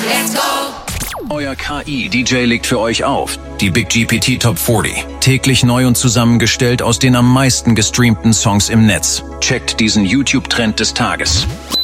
Let's go! Euer KI-DJ legt für euch auf. Die Big GPT Top 40. Täglich neu und zusammengestellt aus den am meisten gestreamten Songs im Netz. Checkt diesen YouTube-Trend des Tages.